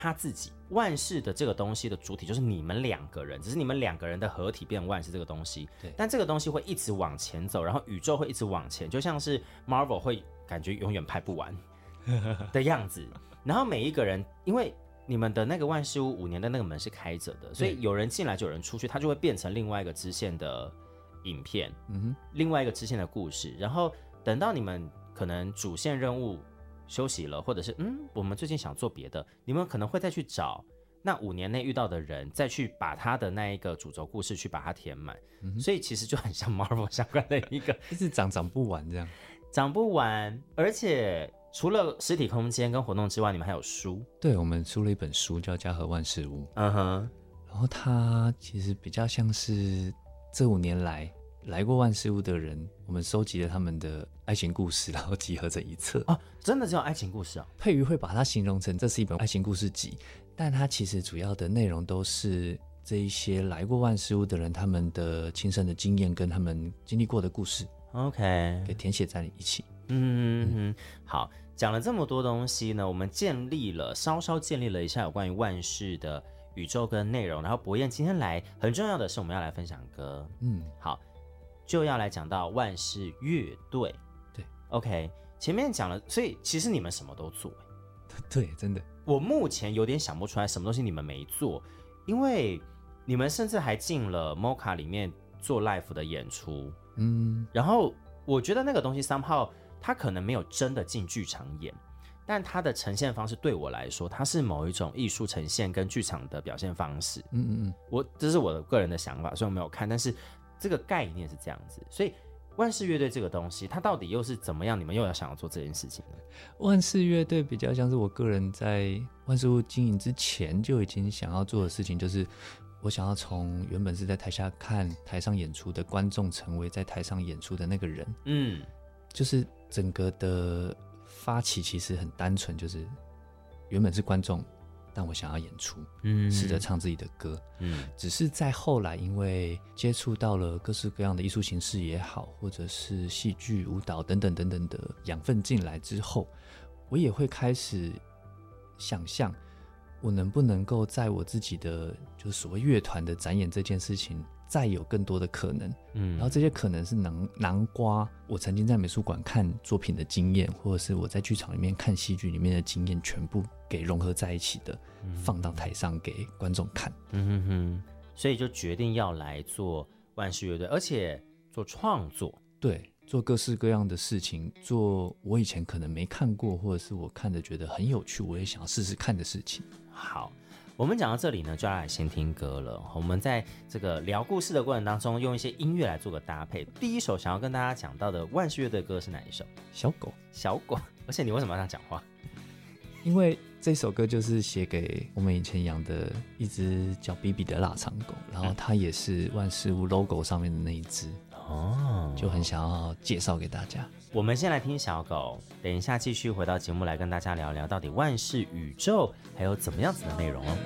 他自己。万事的这个东西的主体就是你们两个人，只是你们两个人的合体变万事这个东西。 对， 但这个东西会一直往前走，然后宇宙会一直往前，就像是 Marvel 会感觉永远拍不完的样子。然后每一个人，因为你们的那个万事屋5年的那个门是开着的，所以有人进来就有人出去，它就会变成另外一个支线的影片，另外一个支线的故事。然后等到你们可能主线任务休息了，或者是我们最近想做别的，你们可能会再去找那5年内遇到的人，再去把他的那一个主轴故事去把它填满。所以其实就很像 Marvel 相关的一个， 一直长不完这样， 长不完。而且除了实体空间跟活动之外，你们还有书。 对，我们出了一本书叫《家和万事屋》。然后它其实比较像是这5年来过万事屋的人，我们收集了他们的爱情故事，然后集合成一册。 真的只有爱情故事啊？ 佩瑜会把它形容成这是一本爱情故事集，但它其实主要的内容都是这一些来过万事屋的人他们的亲身的经验跟他们经历过的故事 ，OK， 给填写在一起。 好，讲了这么多东西呢，我们稍稍建立了一下有关于万事的宇宙跟内容。然后博彦今天来，很重要的是我们要来分享歌。好，就要来讲到万事乐队。 对 ，OK， 前面讲了，所以其实你们什么都做。 对，真的， 我目前有点想不出来什么东西你们没做，因为你们甚至还进了 Mocha 里面做 live 的演出。然后我觉得那个东西somehow它可能没有真的进剧场演，但它的呈现方式对我来说，它是某一种艺术呈现跟剧场的表现方式。这是我的个人的想法，虽然我没有看，但是这个概念是这样子。所以万事乐队这个东西，它到底又是怎么样？你们又要想要做这件事情呢？ 万事乐队比较像是我个人在万事屋经营之前就已经想要做的事情，就是我想要从原本是在台下看台上演出的观众，成为在台上演出的那个人。就是整个的发起其实很单纯，就是原本是观众，但我想要演出，试着唱自己的歌。只是在后来因为接触到了各式各样的艺术形式也好，或者是戏剧、舞蹈等等等等的养分进来之后，我也会开始想象我能不能够在我自己的就是所谓乐团的展演这件事情再有更多的可能。然后这些可能是囊括我曾经在美术馆看作品的经验，或者是我在剧场里面看戏剧里面的经验，全部给融合在一起的，放到台上给观众看。 所以就决定要来做万事乐队，而且做创作。 对，做各式各样的事情，做我以前可能没看过，或者是我看着觉得很有趣，我也想要试试看的事情。 好，我们讲到这里呢，就要来先听歌了。我们在这个聊故事的过程当中，用一些音乐来做个搭配。第一首想要跟大家讲到的万事乐队的歌是哪一首？ 小狗。 小狗。而且你为什么要这样讲话？ 因为这首歌就是写给我们以前养的一只叫 BB 的腊肠狗，然后它也是万事屋 logo 上面的那一只。就很想要介绍给大家。 我们先来听小狗，等一下继续回到节目来跟大家聊聊到底万事宇宙还有怎么样子的内容哦。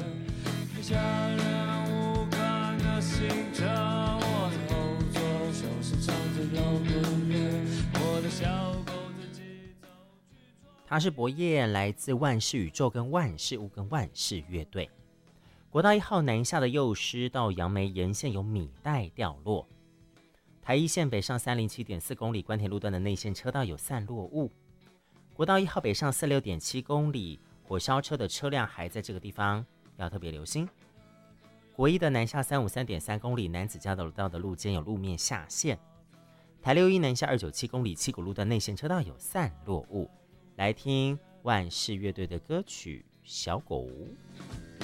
他是博彦，来自万事宇宙跟万事屋跟万事乐队。国道1号南下的幼师到杨梅沿线有米袋掉落。台一线北上307.4公里关田路段的内线车道有散落物。国道1号北上46.7公里，火烧车的车辆还在这个地方，要特别留心。国一的南下353.3公里南子交流道的路肩有路面下陷。台61南下297公里七股路段内线车道有散落物。来听万事乐队的歌曲《小狗》。